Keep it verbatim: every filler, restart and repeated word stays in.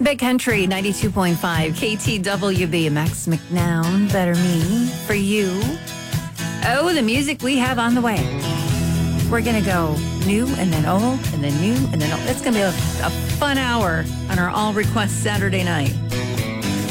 Big Country ninety-two point five K T W B. Max McNown, Better Me, for you. Oh, the music we have on the way. We're going to go new and then old and then new and then old. It's going to be a, a fun hour on our All Request Saturday night.